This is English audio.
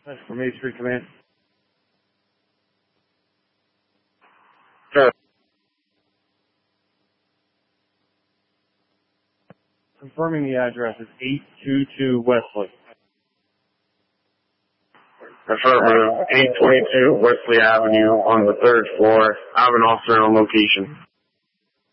That's from 8th Street Command. Sure. Confirming the address is 822 Wesley. Affirmative. 822 Wesley Avenue on the 3rd floor. I have an officer on location.